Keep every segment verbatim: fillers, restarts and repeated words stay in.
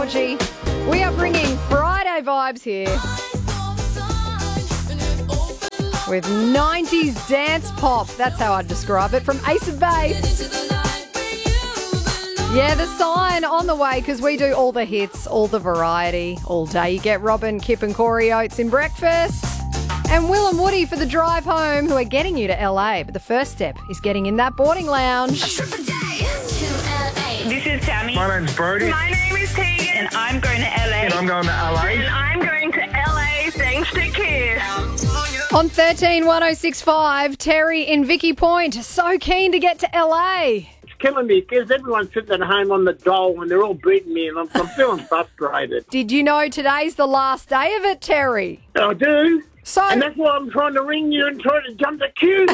Georgie. We are bringing Friday vibes here with nineties dance pop. That's how I'd describe it, from Ace of Base. Yeah, the sign on the way, because we do all the hits, all the variety, all day. You get Robin, Kip and Corey Oates in breakfast. And Will and Woody for the drive home, who are getting you to L A. But the first step is getting in that boarding lounge. This is Tammy. My name's Brody. My name is Tegan. And I'm going to L A. And I'm going to L A. And I'm going to L A thanks to Kiss. On thirteen one oh six five, Terry in Vicky Point, so keen to get to L A. It's killing me because everyone's sitting at home on the dole and they're all beating me and I'm, I'm feeling frustrated. Did you know today's the last day of it, Terry? I do. So, and that's why I'm trying to ring you and try to jump the queue.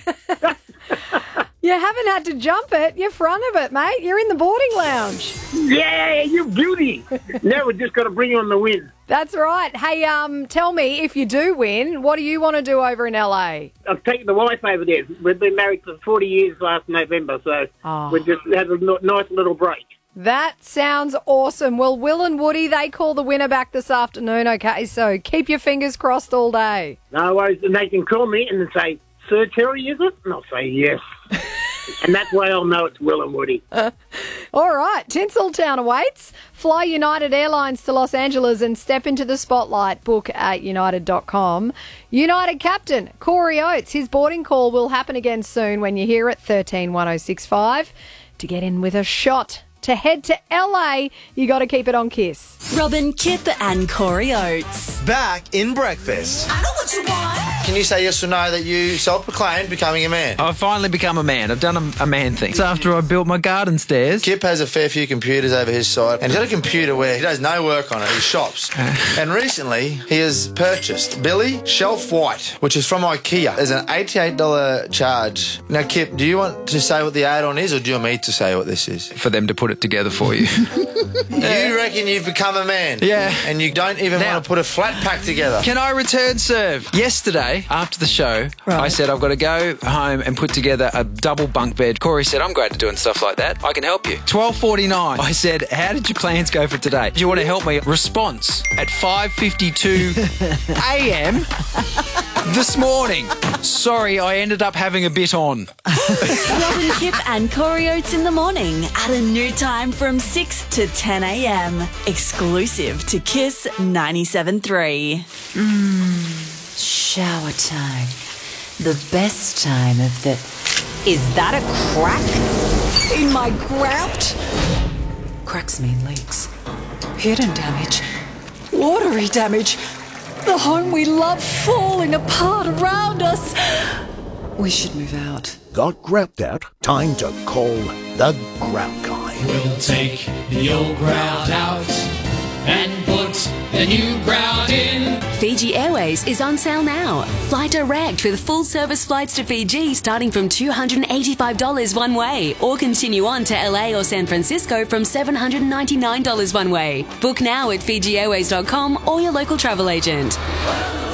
You haven't had to jump it. You're front of it, mate. You're in the boarding lounge. Yeah, you beauty. Now we've just got to bring on the win. That's right. Hey, um, tell me, if you do win, what do you want to do over in L A? I've taken the wife over there. We've been married for forty years last November, so Oh. we just had a n- nice little break. That sounds awesome. Well, Will and Woody, they call the winner back this afternoon, okay? So keep your fingers crossed all day. No worries. And they can call me and say, Sir Terry, is it? And I'll say yes. And that's why I'll know it's Will and Woody. All right, Tinseltown awaits. Fly United Airlines to Los Angeles and step into the spotlight. Book at united dot com. United captain Corey Oates, his boarding call will happen again soon when you hear it, thirteen one oh six five. To get in with a shot to head to L A, you got to keep it on Kiss. Robin, Kip and Corey Oates. Back in breakfast. I know what you want. Can you say yes or no that you self-proclaimed becoming a man? I've finally become a man. I've done a, a man thing. It's after I built my garden stairs. Kip has a fair few computers over his side, and he's got a computer where he does no work on it. He shops. And recently, he has purchased Billy Shelf White, which is from IKEA. There's an eighty-eight dollars charge. Now, Kip, do you want to say what the add-on is, or do you want me to say what this is? For them to put it together for you. You reckon you've become a man? Yeah. And you don't even Now- want to put a flat pack together? Can I return serve? Yesterday, after the show, Right. I said I've got to go home and put together a double bunk bed. Corey said, I'm great at doing stuff like that. I can help you. twelve forty-nine. I said, how did your plans go for today? Do you want to help me? Response at five fifty-two a.m. this morning. Sorry, I ended up having a bit on. Robin, Kip and Corey Oates in the morning at a new time from six to ten a.m. Exclusive to Kiss ninety-seven point three. Shower time. The best time of the... Is that a crack in my grout? Cracks mean leaks. Hidden damage. Watery damage. The home we love falling apart around us. We should move out. Got grout out? Time to call the grout guy. We'll take the old grout out and put the new grout in. Fiji Airways is on sale now. Fly direct with full service flights to Fiji starting from two hundred eighty-five dollars one way, or continue on to L A or San Francisco from seven hundred ninety-nine dollars one way. Book now at fiji airways dot com or your local travel agent.